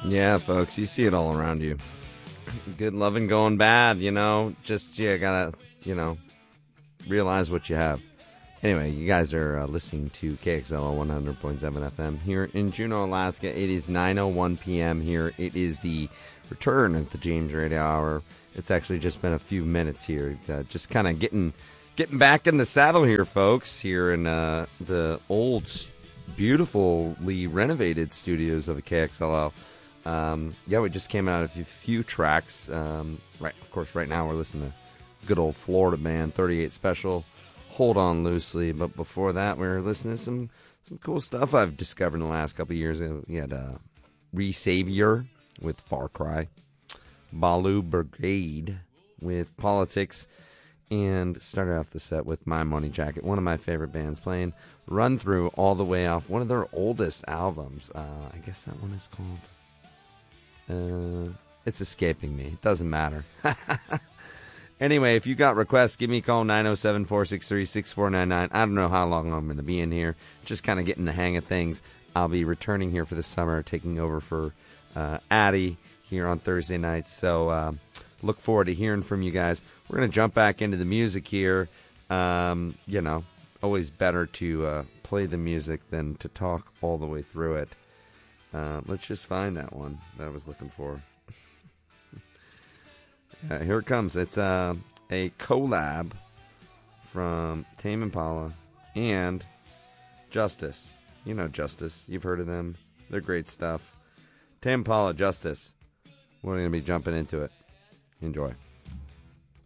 Yeah, folks, you see it all around you. Good loving going bad, just, gotta, realize what you have. Anyway, you guys are listening to KXLO 100.7 FM here in Juneau, Alaska. It is 9:01 p.m. here. It is the return of the James Radio Hour. It's actually just been a few minutes here. Just kind of getting back in the saddle here, folks, here in the old, beautifully renovated studios of the KXLO. We just came out of a few tracks. Right now we're listening to good old Florida band, 38 Special, Hold On Loosely. But before that, we were listening to some cool stuff I've discovered in the last couple of years. We had Re-Savior with Far Cry, Balu Brigade with Politics, and started off the set with My Money Jacket, one of my favorite bands, playing Run Through all the way off one of their oldest albums. I guess that one is called... it's escaping me. It doesn't matter. Anyway, if you got requests, give me a call, 907-463-6499. I don't know how long I'm going to be in here. Just kind of getting the hang of things. I'll be returning here for the summer, taking over for Addie here on Thursday nights. So look forward to hearing from you guys. We're going to jump back into the music here. Always better to play the music than to talk all the way through it. Let's just find that one that I was looking for. Here it comes. It's a collab from Tame Impala and Justice. You know Justice. You've heard of them. They're great stuff. Tame Impala, Justice. We're going to be jumping into it. Enjoy.